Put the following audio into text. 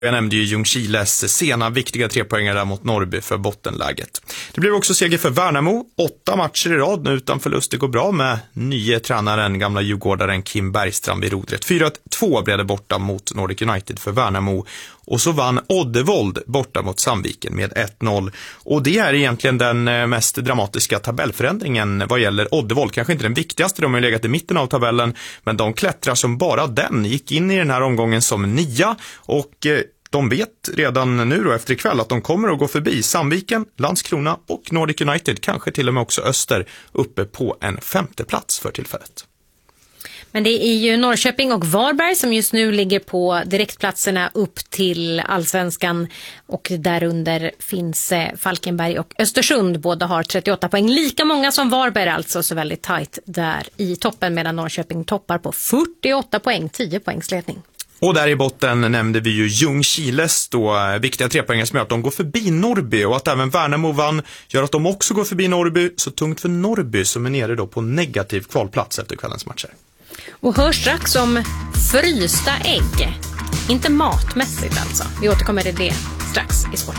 Jag nämnde ju Ljungskiles sena viktiga 3-poängare där mot Norrby för bottenläget. Det blev också seger för Värnamo. 8 matcher i rad nu utan förlust. Det går bra med nye tränaren, gamla djurgårdaren Kim Bergstrand vid rodret. 4-2 blev det borta mot Nordic United för Värnamo. Och så vann Oddevold borta mot Sandviken med 1-0. Och det är egentligen den mest dramatiska tabellförändringen vad gäller Oddevold. Kanske inte den viktigaste, de har ju legat i mitten av tabellen. Men de klättrar som bara den. Gick in i den här omgången som 9 och de vet redan nu då efter ikväll att de kommer att gå förbi Sandviken, Landskrona och Nordic United. Kanske till och med också Öster uppe på en 5:e plats för tillfället. Men det är ju Norrköping och Varberg som just nu ligger på direktplatserna upp till Allsvenskan, och därunder finns Falkenberg och Östersund. Båda har 38 poäng, lika många som Varberg alltså, så väldigt tajt där i toppen, medan Norrköping toppar på 48 poäng, 10 poängs ledning. Och där i botten nämnde vi ju Ljungskiles då viktiga 3-poängare som gör att de går förbi Norrby, och att även Värnamo vann gör att de också går förbi Norrby. Så tungt för Norrby som är nere då på negativ kvalplats efter kvällens matcher. Och hör strax om frysta ägg. Inte matmässigt alltså. Vi återkommer till det strax i sporten.